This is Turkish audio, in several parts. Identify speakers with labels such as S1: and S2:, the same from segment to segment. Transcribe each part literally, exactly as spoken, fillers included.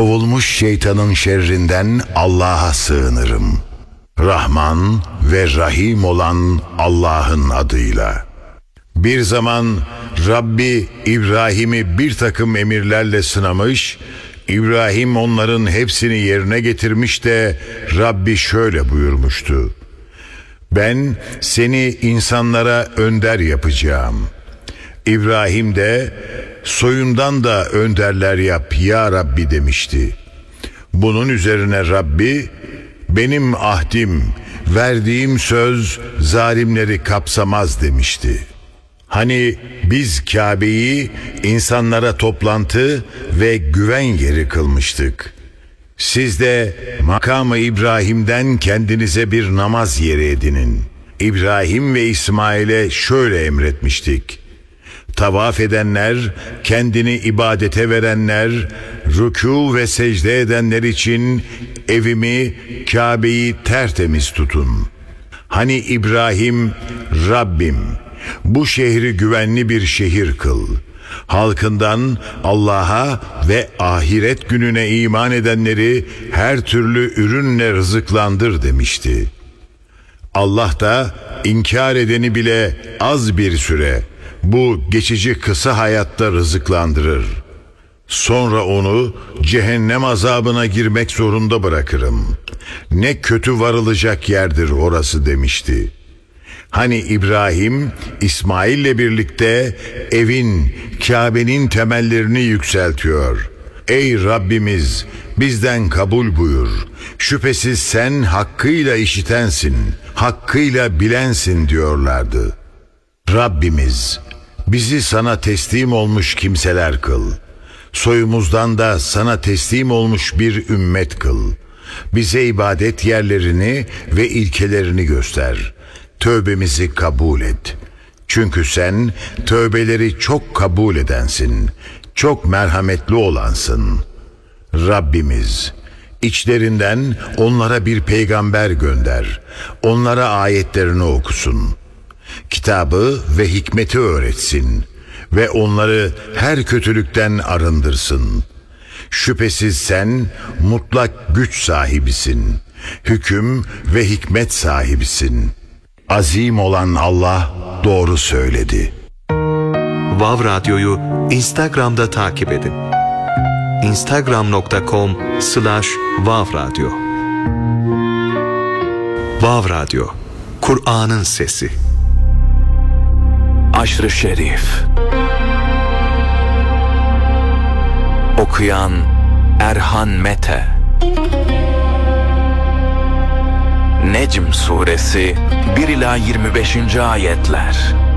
S1: Kovulmuş şeytanın şerrinden Allah'a sığınırım. Rahman ve Rahim olan Allah'ın adıyla. Bir zaman Rabbi İbrahim'i bir takım emirlerle sınamış, İbrahim onların hepsini yerine getirmiş de Rabbi şöyle buyurmuştu: ben seni insanlara önder yapacağım. İbrahim de soyundan da önderler yap ya Rabbi demişti. Bunun üzerine Rabbi, benim ahdim, verdiğim söz zalimleri kapsamaz demişti. Hani biz Kabe'yi insanlara toplantı ve güven yeri kılmıştık. Siz de makamı İbrahim'den kendinize bir namaz yeri edinin. İbrahim ve İsmail'e şöyle emretmiştik: tavaf edenler, kendini ibadete verenler, rükû ve secde edenler için evimi, Kabe'yi tertemiz tutun. Hani İbrahim, Rabbim, bu şehri güvenli bir şehir kıl. Halkından Allah'a ve ahiret gününe iman edenleri her türlü ürünle rızıklandır demişti. Allah da inkar edeni bile az bir süre, bu geçici kısa hayatta rızıklandırır. Sonra onu cehennem azabına girmek zorunda bırakırım. Ne kötü varılacak yerdir orası demişti. Hani İbrahim, İsmail'le birlikte evin, Kabe'nin temellerini yükseltiyor. Ey Rabbimiz, bizden kabul buyur. Şüphesiz sen hakkıyla işitensin, hakkıyla bilensin diyorlardı. Rabbimiz, bizi sana teslim olmuş kimseler kıl. Soyumuzdan da sana teslim olmuş bir ümmet kıl. Bize ibadet yerlerini ve ilkelerini göster. Tövbemizi kabul et. Çünkü sen tövbeleri çok kabul edensin, çok merhametli olansın. Rabbimiz, içlerinden onlara bir peygamber gönder. Onlara ayetlerini okusun. Kitabı ve hikmeti öğretsin ve onları her kötülükten arındırsın. Şüphesiz sen mutlak güç sahibisin, hüküm ve hikmet sahibisin. Azim olan Allah doğru söyledi.
S2: Vav Radyo'yu Instagram'da takip edin. instagram nokta com slash vav radyo. Vav Radyo, Kur'an'ın sesi.
S3: Aşr-ı Şerif. Okuyan Erhan Mete. Necm Suresi bir ila yirmi beşinci ayetler.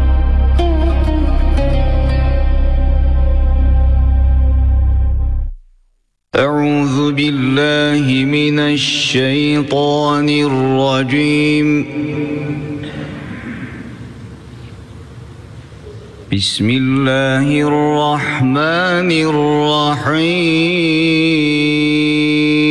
S4: Euzu billahi mineşşeytanirracim. Bismillahirrahmanirrahim.